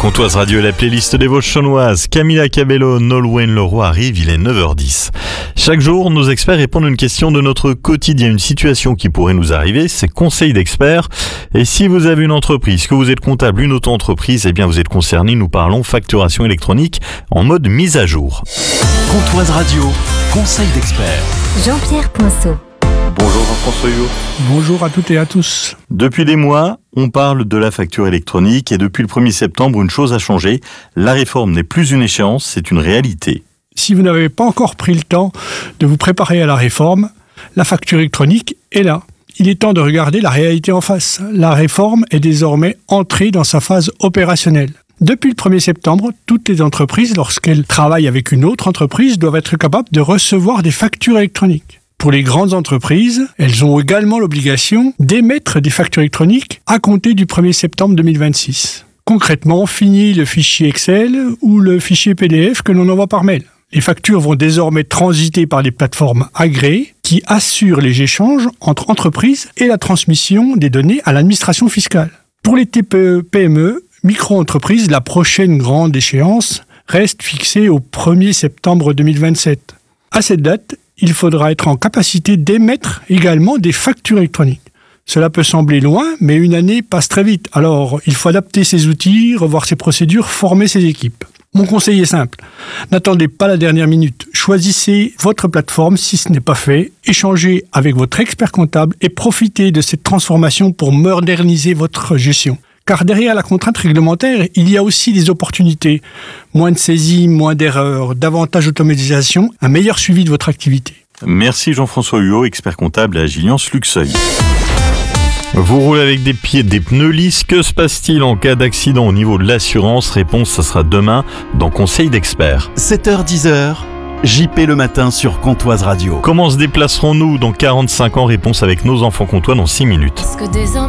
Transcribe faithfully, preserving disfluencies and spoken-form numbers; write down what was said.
Comtoise Radio, la playlist des Vosges-Chaunoises. Camila Cabello, Nolwenn Leroy arrive, il est neuf heures dix. Chaque jour, nos experts répondent à une question de notre quotidien, une situation qui pourrait nous arriver, c'est conseil d'experts. Et si vous avez une entreprise, que vous êtes comptable, une auto-entreprise, eh bien vous êtes concerné, nous parlons facturation électronique en mode mise à jour. Comtoise Radio, conseil d'experts. Jean-Pierre Poinceau. Bonjour Jean-François Huot. Bonjour à toutes et à tous. Depuis des mois, on parle de la facture électronique et depuis le premier septembre, une chose a changé. La réforme n'est plus une échéance, c'est une réalité. Si vous n'avez pas encore pris le temps de vous préparer à la réforme, la facture électronique est là. Il est temps de regarder la réalité en face. La réforme est désormais entrée dans sa phase opérationnelle. Depuis le premier septembre, toutes les entreprises, lorsqu'elles travaillent avec une autre entreprise, doivent être capables de recevoir des factures électroniques. Pour les grandes entreprises, elles ont également l'obligation d'émettre des factures électroniques à compter du premier septembre deux mille vingt-six. Concrètement, fini le fichier Excel ou le fichier P D F que l'on envoie par mail. Les factures vont désormais transiter par des plateformes agréées qui assurent les échanges entre entreprises et la transmission des données à l'administration fiscale. Pour les T P E P M E, micro-entreprises, la prochaine grande échéance reste fixée au premier septembre deux mille vingt-sept. À cette date, il faudra être en capacité d'émettre également des factures électroniques. Cela peut sembler loin, mais une année passe très vite. Alors, il faut adapter ses outils, revoir ses procédures, former ses équipes. Mon conseil est simple. N'attendez pas la dernière minute. Choisissez votre plateforme si ce n'est pas fait. Échangez avec votre expert comptable et profitez de cette transformation pour moderniser votre gestion. Car derrière la contrainte réglementaire, il y a aussi des opportunités. Moins de saisies, moins d'erreurs, davantage d'automatisation, un meilleur suivi de votre activité. Merci Jean-François Huot, expert comptable à Agiliance Luxeuil. Vous roulez avec des pieds, des pneus lisses, que se passe-t-il en cas d'accident au niveau de l'assurance? Réponse, ça sera demain dans Conseil d'experts. sept heures dix, J P le matin sur Comtoise Radio. Comment se déplacerons-nous dans quarante-cinq ans? Réponse avec nos enfants comtois dans six minutes.